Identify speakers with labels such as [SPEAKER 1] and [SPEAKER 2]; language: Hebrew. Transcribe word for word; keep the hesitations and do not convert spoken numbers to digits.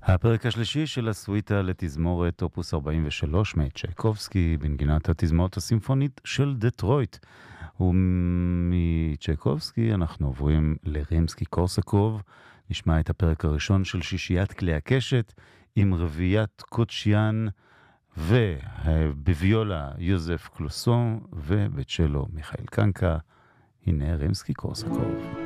[SPEAKER 1] הפרק השלישי של הסוויטה לתזמורת אופוס ארבעים ושלוש מאת צ'ייקובסקי בנגינת התזמורת הסימפונית של דטרויט. ומצ'ייקובסקי אנחנו עוברים לרימסקי קורסקוב, נשמע את הפרק הראשון של שישיית כלי הקשת עם רביעיית קוצ'יאן ובוויולה יוזף קלוסון ובצ'לו מיכאל קנקה. הנה רימסקי קורסקוב.